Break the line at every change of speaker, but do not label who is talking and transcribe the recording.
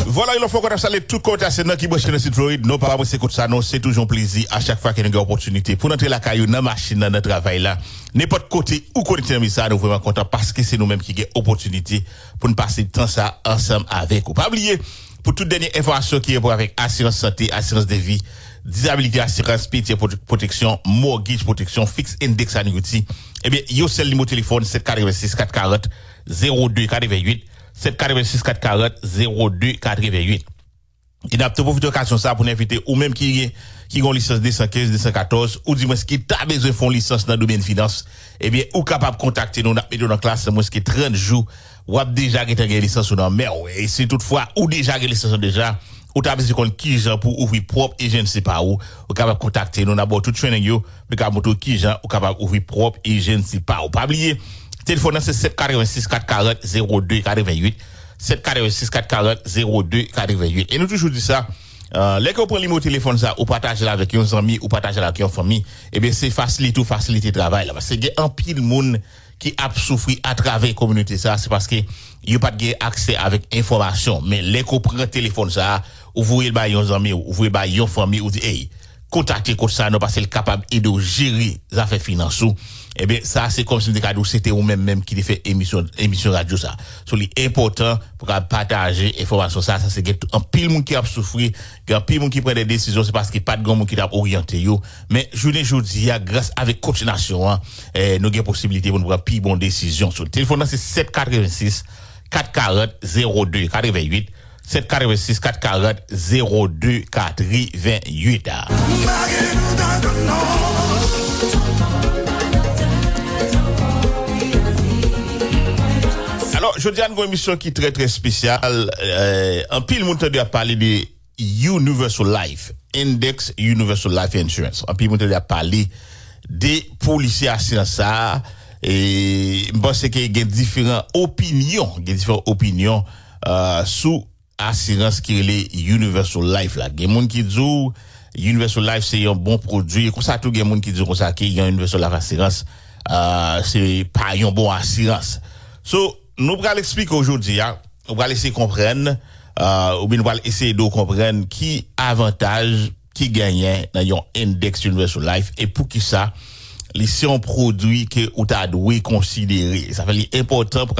Voilà, il faut qu'on a salé tout côté à ce qui bosse sur le site Floride. Non, pas c'est comme ça, non, c'est toujours un plaisir à chaque fois qu'il y a une opportunité pour entrer la caillou dans la machine, dans notre travail là. N'importe côté ou côté de ça, nous vraiment contents parce que c'est nous-mêmes qui avons opportunité pour nous passer temps ça ensemble avec vous. Pas oublier, pour toute dernière information qui est pour avec assurance santé, assurance de vie, disabilité, assurance, pitié, protection, mortgage, protection, fixe index annuity, eh bien, yo seul numéro téléphone 786 440 02 88. 786 440 02 88. Il a tout profiter de l'occasion ça pour inviter ou même qui ont licence 215 214 ou dis-moi qui t'a besoin de faire licence dans le domaine finance, eh bien ou capable de contacter nous dans classe moi qui 30 jours ou a déjà gagné licence dans mais et si toutefois ou déjà gagné licence déjà ou t'as besoin de qui gens pour ouvrir propre et je ne sais pas où ou capable de contacter nous d'abord tout training yo pour capable qui gens ou capable ouvrir propre et je ne sais pas où. Pas oublier téléphone c'est 786 440 02 88 786 440 02 88 et nous toujours dit ça les qu'on prend le téléphone ça ou partager avec un ami ou partager avec une famille et bien c'est faciliter travail là parce que il y a un pile monde qui a souffert à travers communauté ça c'est parce que il y a pas de accès avec information mais les qu'on prend téléphone ça ou vous voyez ba un ami ou vous voyez ba une famille ou dit hey contacter comme ça non parce qu'il est capable de gérer les affaires financières et bien ça c'est comme si c'était ou même qui fait émission radio ça so c'est important pour partager information ça c'est un pile monde qui a souffert un pile monde qui prend des décisions c'est parce qu'il pas de grand monde qui t'a orienté yo mais jodi grâce avec coordination nous avons possibilité pour nous prendre plus bonne décision sur le téléphone c'est 786 440 02 88 786 440 02 88. Alors, je dis à une émission qui est très très spéciale. En pile, mon temps a parlé de Universal Life, Index Universal Life Insurance. En pile, mon temps a parlé des policiers assurance et je pense qu'il y a différentes opinions, sous assurance qui est les Universal Life là. Il y a des gens qui disent Universal Life c'est un bon produit. Comme ça tout il y a des gens qui disent comme ça qu'il y a Universal Life assurance c'est pas une bonne assurance. So nous allons expliquer aujourd'hui on va essayer comprendre ou bien on va essayer de comprendre qui avantage qui gagne dans un index Universal Life et pour qui ça c'est un produit que ou t'a dû considérer. Ça fait important pour